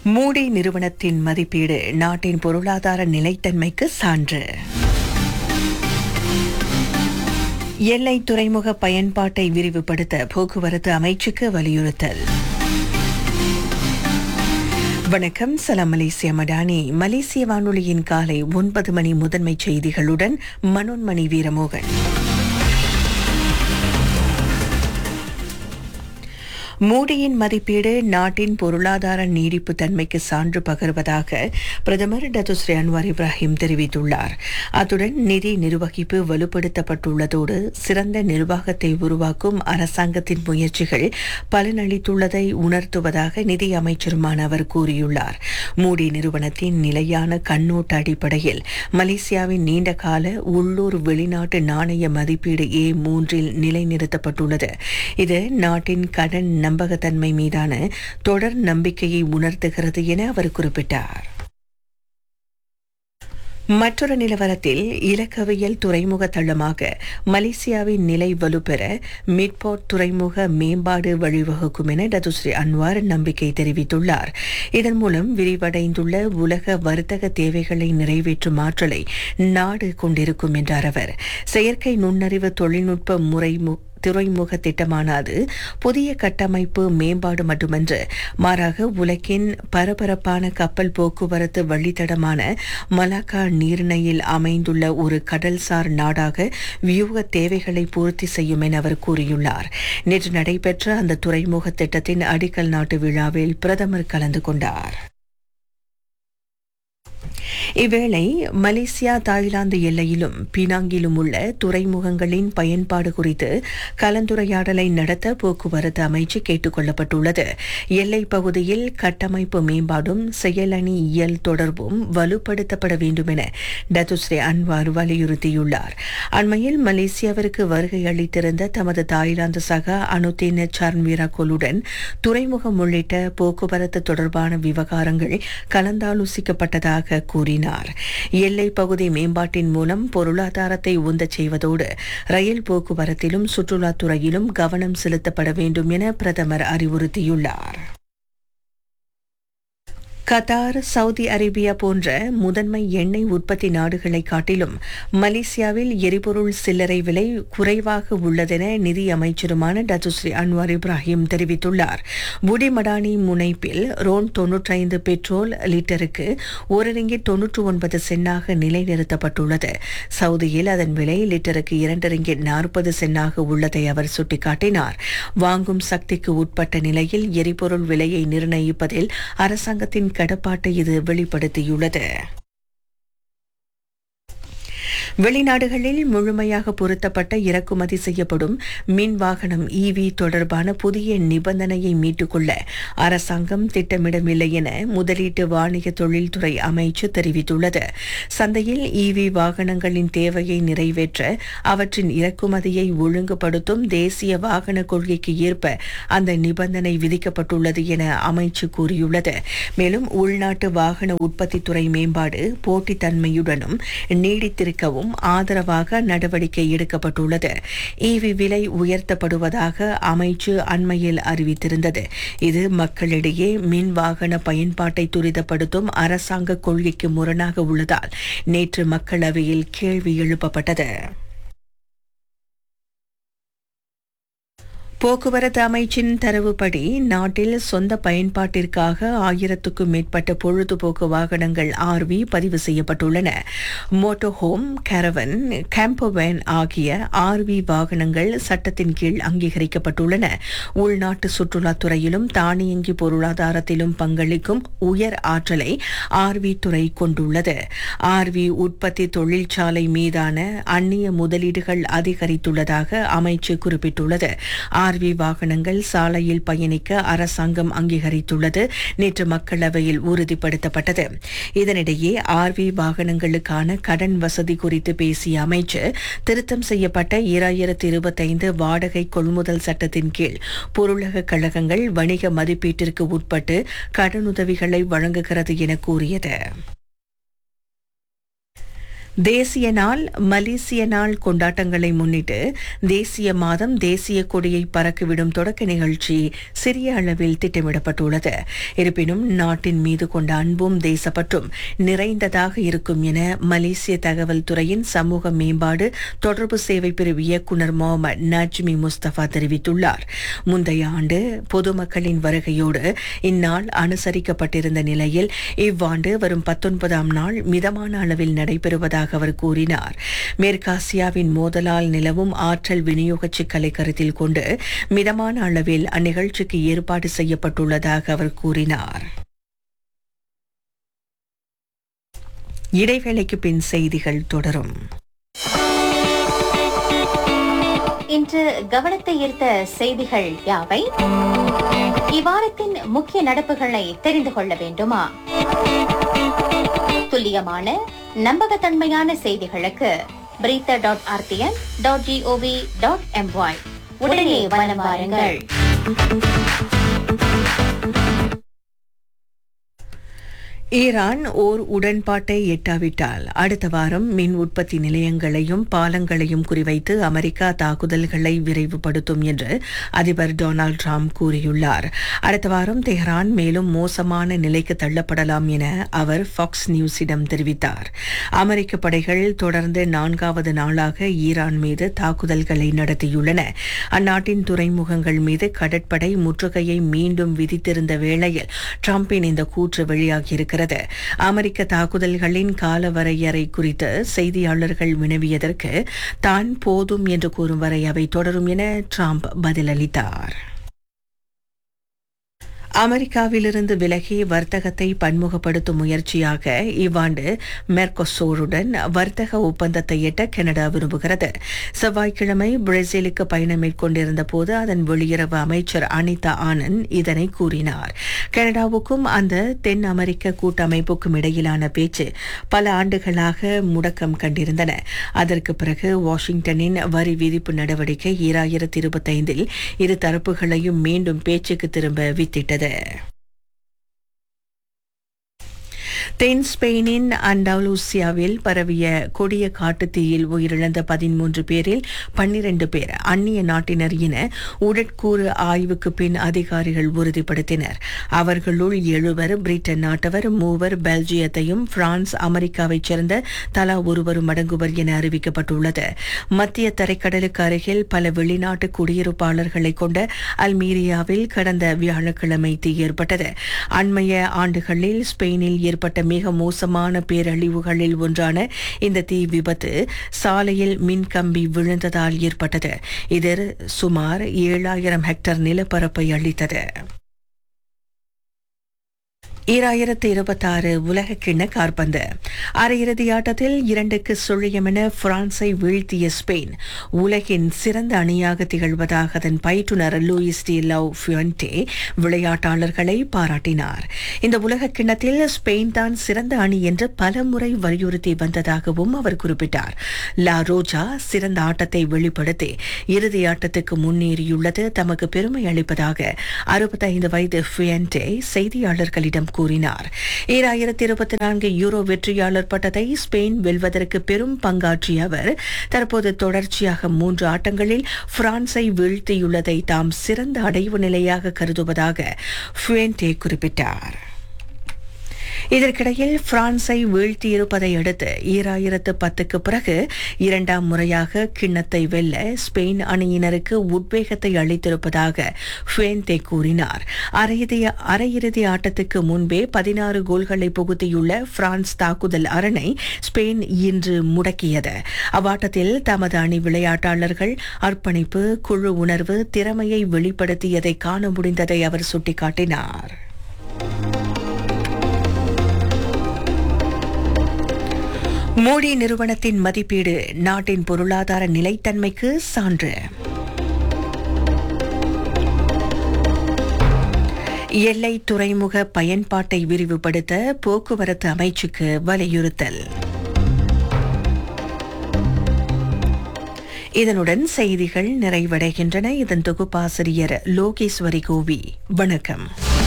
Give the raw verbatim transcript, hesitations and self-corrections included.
மூடி நிறுவனத்தின் மதிப்பீடு நாட்டின் பொருளாதார நிலைத்தன்மைக்கு சான்று. எல்லை துறைமுக பயன்பாட்டை விரிவுபடுத்த போக்குவரத்து அமைச்சுக்கு வலியுறுத்தல். வணக்கம், சலாம் மலேசியா மடானி. மலேசிய வானொலியின் காலை ஒன்பது மணி முதன்மை செய்திகளுடன் மனோன்மணி வீரமோகன். மூடியின் மதிப்பீடு நாட்டின் பொருளாதார நீடிப்பு தன்மைக்கு சான்று பகர்வதாக பிரதமர் டத்துஸ்ரீ அன்வார் இப்ராஹிம் தெரிவித்துள்ளார். அத்துடன் நிதி நிர்வகிப்பு வலுப்படுத்தப்பட்டுள்ளதோடு சிறந்த நிர்வாகத்தை உருவாக்கும் அரசாங்கத்தின் முயற்சிகள் பலனளித்துள்ளதை உணர்த்துவதாக நிதி அமைச்சருமான அவர் கூறியுள்ளார். மூடி நிறுவனத்தின் நிலையான கண்ணோட்ட அடிப்படையில் மலேசியாவின் நீண்டகால உள்ளூர் வெளிநாட்டு நாணய மதிப்பீடு ஏ மூன்றில் நிலைநிறுத்தப்பட்டுள்ளது. இது நாட்டின் கடன் நம்பகத்தன்மை மீதான தொடர் நம்பிக்கையை உணர்த்துகிறது என அவர் குறிப்பிட்டார். மற்றொரு நிலவரத்தில் இலக்கவியல் துறைமுக தளமாக மலேசியாவின் நிலை வலுப்பெற மிட்போர்ட் துறைமுக மேம்பாடு வழிவகுக்கும் என டத்துஸ்ரீ அன்வார் நம்பிக்கை தெரிவித்துள்ளார். இதன் மூலம் விரிவடைந்துள்ள உலக வர்த்தக தேவைகளை நிறைவேற்றும் ஆற்றலை நாடு கொண்டிருக்கும் என்றார் அவர். செயற்கை நுண்ணறிவு தொழில்நுட்ப முறை துறைமுக திட்டமானது புதிய கட்டமைப்பு மேம்பாடு மட்டுமன்று, மாறாக உலகின் பரபரப்பான கப்பல் போக்குவரத்து வழித்தடமான மலாக்கா நீர்ணையில் அமைந்துள்ள ஒரு கடல்சார் நாடாக வியூக தேவைகளை பூர்த்தி செய்யும் என அவர் கூறியுள்ளார். நேற்று நடைபெற்ற அந்த துறைமுக திட்டத்தின் அடிக்கல் நாட்டு விழாவில் பிரதமர் கலந்து கொண்டார். இவ்வேளை மலேசியா தாய்லாந்து எல்லையிலும் பினாங்கிலும் உள்ள துறைமுகங்களின் பயன்பாடு குறித்து கலந்துரையாடலை நடத்த போக்குவரத்து அமைச்சு கேட்டுக் கொள்ளப்பட்டுள்ளது. எல்லைப் பகுதியில் கட்டமைப்பு மேம்பாடும் செயலணி இயல் தொடர்பும் வலுப்படுத்தப்பட வேண்டும் என டத்துஸ்ரீ அன்வார் வலியுறுத்தியுள்ளார். அண்மையில் மலேசியாவிற்கு வருகை அளித்திருந்த தமது தாய்லாந்து சகா அனுதீன் சார்ன்வீராகோலுடன் துறைமுகம் உள்ளிட்ட போக்குவரத்து தொடர்பான விவகாரங்கள் கலந்தாலோசிக்கப்பட்டதாக கூறினார். எல்லை பகுதி மேம்பாட்டின் மூலம் பொருளாதாரத்தை உந்தச் செய்வதோடு ரயில் போக்குவரத்திலும் சுற்றுலாத்துறையிலும் கவனம் செலுத்தப்பட வேண்டும் என பிரதமர் அறிவுறுத்தியுள்ளார். கத்தார், சவுதி அரேபியா போன்ற முதன்மை எண்ணெய் உற்பத்தி நாடுகளை காட்டிலும் மலேசியாவில் எரிபொருள் சில்லறை விலை குறைவாக உள்ளதென நிதி அமைச்சருமான டத்துஸ்ரீ அன்வார் இப்ராஹிம் தெரிவித்துள்ளார். புடிமடானி முனைப்பில் ரோன் தொன்னூற்றைந்து பெட்ரோல் லிட்டருக்கு ஒரு ரிங்கிட் தொன்னூற்று ஒன்பது சென்னாக நிலைநிறுத்தப்பட்டுள்ளது. சவுதியில் அதன் விலை லிட்டருக்கு இரண்டு ரிங்கிட் நாற்பது சென்னாக உள்ளதை அவர் சுட்டிக்காட்டினார். வாங்கும் சக்திக்கு உட்பட்ட நிலையில் எரிபொருள் விலையை நிர்ணயிப்பதில் அரசாங்கத்தின் கடப்பாட்டை இது வெளிப்படுத்தியுள்ளது. வெளிநாடுகளில் முழுமையாக பொருத்தப்பட்ட இறக்குமதி செய்யப்படும் மின் வாகனம் ஈவி தொடர்பான புதிய நிபந்தனையை மீட்டுக்கொள்ள அரசாங்கம் திட்டமிடவில்லை என முதலீட்டு வாணிக தொழில்துறை அமைச்சு தெரிவித்துள்ளது. சந்தையில் ஈவி வாகனங்களின் தேவையை நிறைவேற்ற அவற்றின் இறக்குமதியை ஒழுங்குபடுத்தும் தேசிய வாகன கொள்கைக்கு ஏற்ப அந்த நிபந்தனை விதிக்கப்பட்டுள்ளது என அமைச்சு கூறியுள்ளது. மேலும் உள்நாட்டு வாகன உற்பத்தி துறை மேம்பாடு போட்டித்தன்மையுடனும் நீடித்திருக்கவும் ஆதரவாக நடவடிக்கை எடுக்கப்பட்டுள்ளது. ஈவி விலை உயர்த்தப்படுவதாக அமைச்சு அண்மையில் அறிவித்திருந்தது. இது மக்களிடையே மின் வாகன பயன்பாட்டை துரிதப்படுத்தும் அரசாங்க கொள்கைக்கு முரணாக உள்ளதால் நேற்று மக்களவையில் கேள்வி எழுப்பப்பட்டது. போக்குவரத்து அமைச்சின் தரவுப்படி நாட்டில் சொந்த பயன்பாட்டிற்காக ஆயிரத்துக்கும் மேற்பட்ட பொழுதுபோக்கு வாகனங்கள் ஆர்வி பதிவு செய்யப்பட்டுள்ளன. மோட்டோ ஹோம், கேரவன், கேம்போவேன் ஆகிய ஆர்வி வாகனங்கள் சட்டத்தின் கீழ் அங்கீகரிக்கப்பட்டுள்ளன. உள்நாட்டு சுற்றுலாத்துறையிலும் தானியங்கி பொருளாதாரத்திலும் பங்களிக்கும் உயர் ஆற்றலை ஆர்வி துறை கொண்டுள்ளது. ஆர்வி உற்பத்தி தொழிற்சாலை மீதான அந்நிய முதலீடுகள் அதிகரித்துள்ளதாக அமைச்சு குறிப்பிட்டுள்ளது. ஆர்வி வாகனங்கள் சாலையில் பயணிக்க அரசாங்கம் அங்கீகரித்துள்ளது நேற்று மக்களவையில் உறுதிப்படுத்தப்பட்டது. இதனிடையே ஆர்வி வாகனங்களுக்கான கடன் வசதி குறித்து பேசிய அமைச்சர், திருத்தம் செய்யப்பட்ட இரண்டாயிரத்தி இருபத்தைந்து வாடகை கொள்முதல் சட்டத்தின் கீழ் பொருளக கழகங்கள் வணிக மதிப்பீட்டிற்கு உட்பட்டு கடனுதவிகளை வழங்குகிறது என கூறியது. தேசிய நாள் மலேசிய நாள் கொண்டாட்டங்களை முன்னிட்டு தேசிய மாதம் தேசிய கொடியை பறக்கவிடும் தொடக்க நிகழ்ச்சி சிறிய அளவில் திட்டமிடப்பட்டுள்ளது. இருப்பினும் நாட்டின் மீது கொண்ட அன்பும் தேசப்பற்றும் நிறைந்ததாக இருக்கும் என மலேசிய தகவல் துறையின் சமூக மேம்பாடு தொடர்பு சேவை பிரிவு இயக்குநர் முகமது நஜ்மி முஸ்தபா தெரிவித்துள்ளார். முந்தைய ஆண்டு பொதுமக்களின் வருகையோடு இந்நாள் அனுசரிக்கப்பட்டிருந்த நிலையில் இவ்வாண்டு வரும் பத்தொன்பதாம் நாள் மிதமான அளவில் நடைபெறுவதாக அவர் கூறினார். மேற்காசியாவின் மோதலால் நிலவும் ஆற்றல் விநியோக சிக்கலை கருத்தில் கொண்டு மிதமான அளவில் அந்நிகழ்ச்சிக்கு ஏற்பாடு செய்யப்பட்டுள்ளதாக அவர் கூறினார். இடைவேளைக்கு பின் செய்திகள் தொடரும். இன்று கவனத்தை ஈர்த்த செய்திகள் யாவை? இவ்வாரத்தின் முக்கிய நடப்புகளை தெரிந்து கொள்ள வேண்டுமா? துல்லியமான நம்பகத்தன்மையான செய்திகளுக்கு பிரீத்த dot RTN dot gov dot MY உடனே வலம் வாருங்கள். ஈரான் ஓர் உடன்பாட்டை எட்டாவிட்டால் அடுத்த வாரம் மின் உற்பத்தி நிலையங்களையும் பாலங்களையும் குறிவைத்து அமெரிக்கா தாக்குதல்களை விரைவுபடுத்தும் என்று அதிபர் டொனால்டு டிரம்ப் கூறியுள்ளார். அடுத்த வாரம் தெஹ்ரான் மேலும் மோசமான நிலைக்கு தள்ளப்படலாம் என அவர் ஃபாக்ஸ் நியூஸிடம் தெரிவித்தார். அமெரிக்க படைகள் தொடர்ந்து நான்காவது நாளாக ஈரான் மீது தாக்குதல்களை நடத்தியுள்ளன. அந்நாட்டின் துறைமுகங்கள் மீது கடற்படை முற்றுகையை மீண்டும் விதித்திருந்த வேளையில் டிரம்பின் இந்த கூற்று வெளியாகியிருக்கிறது. அமெரிக்க தாக்குதல்களின் காலவரையறை குறித்து செய்தியாளர்கள் வினவியதற்கு தான் போதும் என்று கூறும் வரை அவை தொடரும் என டிரம்ப் பதிலளித்தார். அமெரிக்காவிலிருந்து விலகி வர்த்தகத்தை பன்முகப்படுத்தும் முயற்சியாக இவ்வாண்டு மெர்கோசூருடன் வர்த்தக ஒப்பந்தத்தை எட்ட கனடா விரும்புகிறது. செவ்வாய்க்கிழமை பிரேசிலுக்கு பயணம் மேற்கொண்டிருந்த போது அதன் வெளியுறவு அமைச்சர் அனிதா ஆனந்த் இதனை கூறினார். கனடாவுக்கும் அந்த தென் அமெரிக்க கூட்டமைப்புக்கும் இடையிலான பேச்சு பல ஆண்டுகளாக முடக்கம் கண்டிருந்தன. அதற்கு பிறகு வாஷிங்டனின் வரி விதிப்பு நடவடிக்கை ஈராயிரத்தி இருபத்தைந்தில் இரு தரப்புகளையும் மீண்டும் பேச்சுக்கு திரும்ப வித்திட்டது. தென் ஸ்பெயினின் அண்டாலூசியாவில் பரவிய கொடிய காட்டுத்தீயில் உயிரிழந்த பதிமூன்று பேரில் பன்னிரண்டு பேர் அந்நிய நாட்டினர் என உடற்கூறு ஆய்வுக்கு பின் அதிகாரிகள் உறுதிப்படுத்தினர். அவர்களுள் எழுவர் பிரிட்டன் நாட்டவர், மூவர் பெல்ஜியத்தையும் பிரான்ஸ் அமெரிக்காவைச் சேர்ந்த தலா ஒருவரும் அடங்குவர் என அறிவிக்கப்பட்டுள்ளது. மத்திய தரைக்கடலுக்கு அருகில் பல வெளிநாட்டு குடியிருப்பாளர்களை கொண்ட அல்மீரியாவில் கடந்த வியாழக்கிழமை தீ ஏற்பட்டது. அண்மைய ஆண்டுகளில் ஸ்பெயினில் ஏற்பட்ட மிக மோசமான பேரழிவுகளில் ஒன்றான இந்த தீ விபத்து சாலையில் மின்கம்பி விழுந்ததால் ஏற்பட்டது. இதில் சுமார் ஏழாயிரம் ஹெக்டேர் நிலப்பரப்பை அளித்தது. ஈராயிரத்து இருபத்தாறு உலகக்கிண்ண காற்பந்து அரையிறுதி ஆட்டத்தில் இரண்டுக்கு சுழியம் என பிரான்ஸை வீழ்த்திய ஸ்பெயின் உலகின் சிறந்த அணியாக திகழ்வதாக அதன் பயிற்றுநர் லூயிஸ் டி லவ் ஃபியூன்டே விளையாட்டாளர்களை பாராட்டினார். இந்த உலகக்கிண்ணத்தில் ஸ்பெயின் தான் சிறந்த அணி என்று பலமுறை வலியுறுத்தி வந்ததாகவும் அவர் குறிப்பிட்டார். லா ரோஜா சிறந்த ஆட்டத்தை வெளிப்படுத்தி இறுதி ஆட்டத்துக்கு முன்னேறியுள்ளது தமக்கு பெருமை அளிப்பதாக அறுபத்தைந்து வயது ஃபியூன்டே செய்தியாளர்களிடம் கூறினார். ஈராயிரத்தி இருபத்தி நான்கு யூரோ வெற்றியாளர் பட்டத்தை ஸ்பெயின் வெல்வதற்கு பெரும் பங்காற்றிய அவர் தற்போது தொடர்ச்சியாக மூன்று ஆட்டங்களில் பிரான்ஸை வீழ்த்தியுள்ளதை தாம் சிறந்த அடைவு நிலையாக கருதுவதாக ஃபியூன்டே குறிப்பிட்டார். இதற்கிடையில் பிரான்ஸை வீழ்த்தியிருப்பதை அடுத்து ஈராயிரத்து பத்துக்கு பிறகு இரண்டாம் முறையாக கிண்ணத்தை வெல்ல ஸ்பெயின் அணியினருக்கு உத்வேகத்தை அளித்திருப்பதாக ஃபியூன்டே கூறினார். அரையிறுதி ஆட்டத்துக்கு முன்பே பதினாறு கோல்களை புகுத்தியுள்ள பிரான்ஸ் தாக்குதல் அரணை ஸ்பெயின் இன்று முடக்கியது. அவ்வாட்டத்தில் தமது அணி விளையாட்டாளர்கள் அர்ப்பணிப்பு, குழு உணர்வு, திறமையை வெளிப்படுத்தியதை காண முடிந்ததை அவர் சுட்டிக்காட்டினார். மோடி நிறுவனத்தின் மதிப்பீடு நாட்டின் பொருளாதார நிலைத்தன்மைக்கு சான்று. எல்லை துறைமுக பயன்பாட்டை விரிவுபடுத்த போக்குவரத்து அமைச்சுக்கு வலியுறுத்தல். இதனுடன் செய்திகள் நிறைவடைகின்றன. இதன் தொகுப்பாசிரியர் லோகேஸ்வரி கோவி. வணக்கம்.